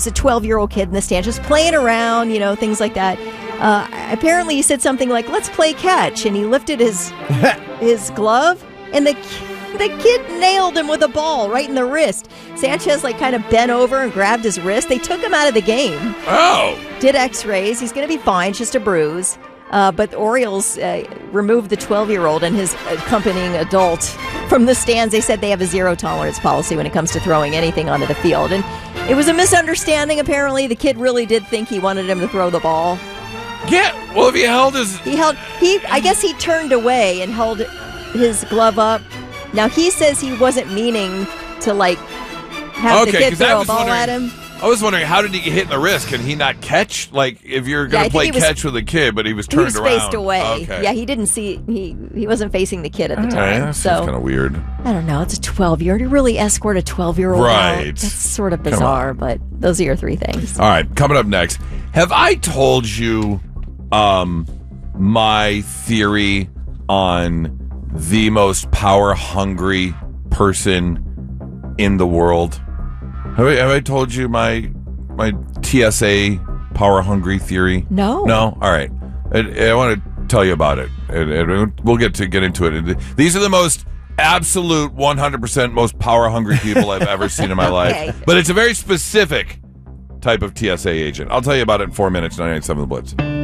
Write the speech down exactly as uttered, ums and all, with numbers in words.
a twelve-year-old kid in the stand just playing around, you know, things like that. Uh, apparently, he said something like, let's play catch. And he lifted his his glove, and the the kid nailed him with a ball right in the wrist. Sanchez, like, kind of bent over and grabbed his wrist. They took him out of the game. Oh. Did x-rays. He's going to be fine, just a bruise. Uh, but the Orioles uh, removed the twelve-year-old and his accompanying adult from the stands. They said they have a zero-tolerance policy when it comes to throwing anything onto the field. And it was a misunderstanding, apparently. The kid really did think he wanted him to throw the ball. Yeah, well, if he held his... He held... He, I guess he turned away and held his glove up. Now, he says he wasn't meaning to, like, have okay, the kid throw a ball wondering... at him. I was wondering, how did he get hit in the wrist? Can he not catch? Like, if you're going to Yeah, play was, catch with a kid, but he was turned he was around. faced away. Okay. Yeah, he didn't see, he he wasn't facing the kid at the All time. right, that so seems kind of weird. I don't know. It's a twelve-year-old. You really escort a twelve-year-old Right. out. That's sort of bizarre, but those are your three things. All right, coming up next. Have I told you um, my theory on the most power-hungry person in the world? Have I, have I told you my my T S A power hungry theory? No. No? All right. I, I want to tell you about it. And, and we'll get to get into it. And these are the most absolute one hundred percent most power hungry people I've ever seen in my Okay. life. But it's a very specific type of T S A agent. I'll tell you about it in four minutes, ninety-nine point seven The Blitz.